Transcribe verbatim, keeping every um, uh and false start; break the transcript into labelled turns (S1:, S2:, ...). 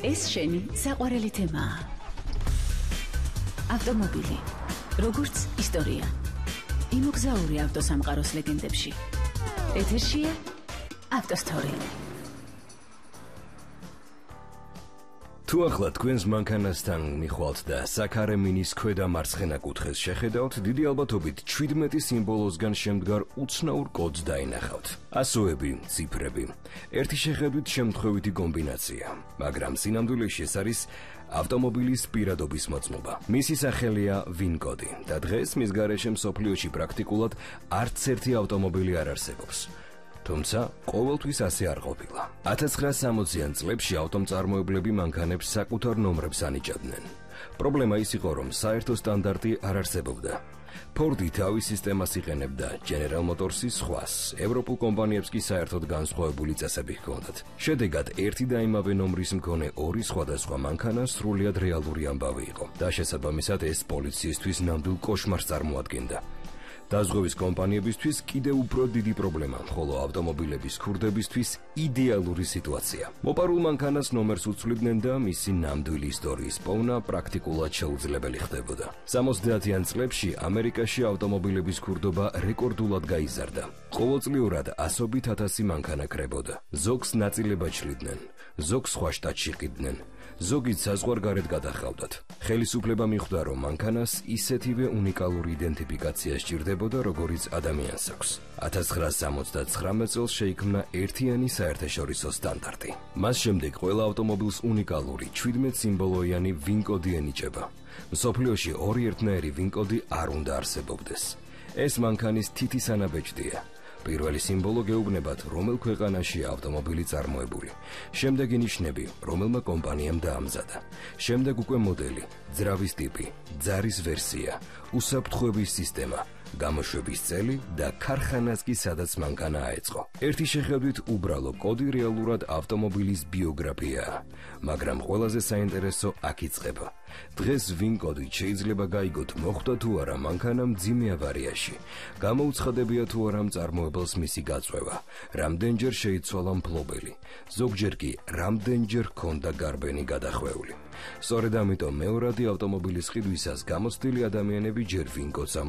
S1: ეს შენი საყვარელი თემაა. ავტომობილი, როგორც ისტორია. იმოგზაური ავტოსამყაროს ლეგენდებში. ეთერშია ავტოსტორი.
S2: თუ ახლა თქვენს მანქანასთან მიხვალთ და საქარე მინის ქვედა მარცხენა კუთხეს შეხედავთ, დიდი ალბათობით შვიდმეტი სიმბოლოსგან შემდგარ უცნაურ კოდს დაინახავთ. ასოები, ციფრები, ერთი შეხედვით შემთხვევითი კომბინაცია, მაგრამ სინამდვილეში ეს არის ავტომობილის პირადობის მოწმობა. მისი სახელია ვინ-კოდი და დღეს მის გარეშე მსოფლიოში პრაქტიკულად არც ერთი ავტომობილი არ არსებობს. თუმცა ყოველთვის ასე არ ყოფილა. ათას ცხრაასამოციან წლებში ავტომწარმოებლები მანქანებს საკუთარ ნომრებს ანიჭებდნენ. პრობლემა ის იყო, რომ საერთო სტანდარტი არ არსებობდა. ფორდი თავის სისტემას იყენებდა, General Motors-ი სხვას, ევროპულ კომპანიებს კი საერთოდ განსხვავებული წესები ჰქონდათ. შედეგად ერთი და იმავე ნომრის მქონე ორი სხვადასხვა მანქანა სრულიად რეალური ამბავი იყო და შესაბამისად ეს პოლიციისთვის ნამდვილ კოშმარს წარმოადგენდა. დაზღვევის კომპანიებისთვის კიდევ უფრო დიდი პრობლემა, ხოლო ავტომობილების ქურდებისთვის იდეალური სიტუაცია. მოპარულ მანქანას ნომერს უცვლიდნენ და მისი ნამდვილი ისტორიის პოვნა პრაქტიკულად შეუძლებელი ხდებოდა. სამოცდაათიან წლებში ამერიკაში ავტომობილების ქურდობა რეკორდულად გაიზარდა. ყოველწლიურად ასობით ათასი მანქანა კრებოდა. ზოგს ნაწილებად შლიდნენ, ზოგს სხვა შტატში ყიდნენ, ზოგიც საზღვარგარეთ გადახავდათ. ხელისუფლება მიხვდა, რომ მანქანას ისეთივე უნიკალური იდენტიფიკაცია სჭირდებოდა, როგორც ადამიანს აქვს. ათას ცხრაასამოცდაცხრამეტ წელს შეიქმნა ერთიანი საერთაშორისო სტანდარტი. მას შემდეგ ყველა ავტომობილს უნიკალური შვიდმეტ სიმბოლოიანი ვინ-კოდი ენიჭება. მსოფლიოში ორი ერთნაირი ვინ-კოდი არ უნდა არსებობდეს. ეს მანქანის თითის ანაბეჭდია. პირველი სიმბოლო გეუბნებათ, რომელ ქვეყანაშია ავტომობილი წარმოებული. შემდეგი ნიშნები, რომელმა კომპანიამ დაამზადა. შემდეგ უკვე მოდელი, ძრავის ტიპი, ძარის ვერსია, უსაფრთხოების სისტემა, გამოშვების წელი და ქარხანას კი სადაც მანქანა აეწყო. ერთი შეხედვით უბრალო კოდი რეალურად ავტომობილის ბიოგრაფიაა, მაგრამ ყველაზე საინტერესო აქ იწყება. დღეს ვინ-კოდი შეიძლება გაიგოთ, მოხდა თუ არა მანქანა მძიმე ავარიაში, გამოუცხადებია თუ არა მწარმოებელს მისი გაწვევა, რამდენჯერ შეიცვალა მფლობელი, ზოგჯერ კი რამდენჯერ ჰქონდა გარბენი გადახვეული. სწორედ ამიტომ მეორადი ავტომობილის ყიდვისას გამოცდილი ადამიანები ჯერ ვინ-კოდს